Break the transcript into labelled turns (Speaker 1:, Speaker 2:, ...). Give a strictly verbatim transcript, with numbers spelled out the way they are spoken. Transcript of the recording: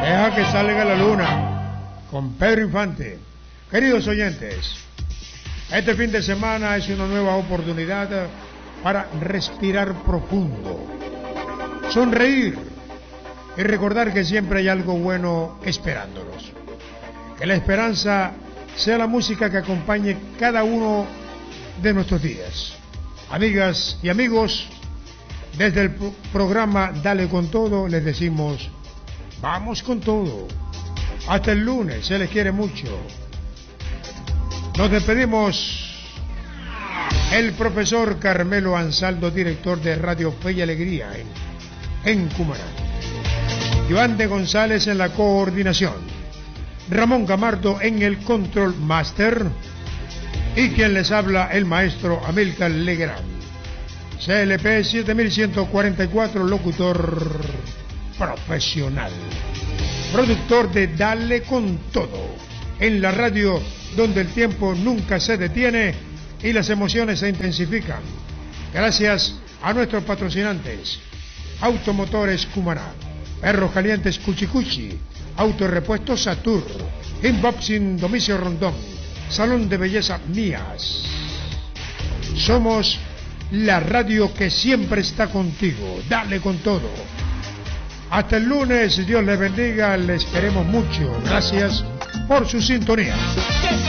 Speaker 1: Deja que salga la luna con Pedro Infante. Queridos oyentes, este fin de semana es una nueva oportunidad para respirar profundo, sonreír y recordar que siempre hay algo bueno esperándonos. Que la esperanza sea la música que acompañe cada uno de nuestros días. Amigas y amigos, desde el programa Dale con Todo les decimos, vamos con todo. Hasta el lunes, se les quiere mucho. Nos despedimos. El profesor Carmelo Ansaldo, director de Radio Fe y Alegría en, en Cumaná. Iván de González en la coordinación. Ramón Gamardo en el Control Master. Y quien les habla, el maestro Amílcar Legrand. C L P siete mil ciento cuarenta y cuatro, locutor profesional. Productor de Dale con Todo. En la radio donde el tiempo nunca se detiene y las emociones se intensifican. Gracias a nuestros patrocinantes. Automotores Cumaná. Perros Calientes Cuchi Cuchi. Autorepuestos Satur. Inboxing Domicio Rondón. Salón de Belleza Mías. Somos la radio que siempre está contigo. Dale con todo. Hasta el lunes, Dios les bendiga, les queremos mucho. Gracias por su sintonía.